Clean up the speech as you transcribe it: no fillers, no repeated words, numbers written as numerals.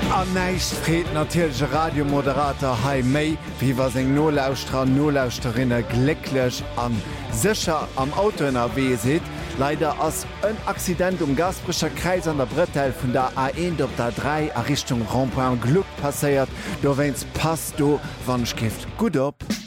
An nächst friet natürlichsche Radiomoderator Hai Mei, wie war seg Nolauusterinnen glücklich an sicher am Auto NRW seht. Leider ass ein Accident Gasbrischer Kreis an der Brettel vun der A1 op der 3 a Richtung Rond-Point Glück passiert. Do wenns passt do Wannschrift gut op.